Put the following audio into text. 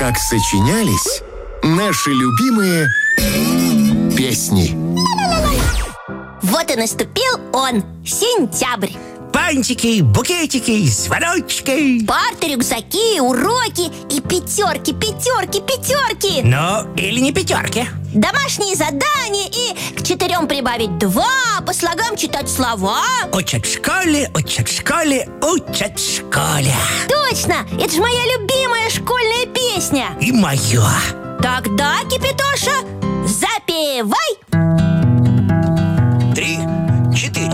как сочинялись наши любимые песни. Вот и наступил он, сентябрь. Бантики, букетики, звоночки. Парты, рюкзаки, уроки и пятерки, пятерки, пятерки. Ну, или не пятерки. Домашние задания и к 4 прибавить 2, по слогам читать слова. Учат в школе, учат в школе, учат в школе. Точно, это же моя любимая школьная песня. И моё. Тогда, Кипятоша, запевай.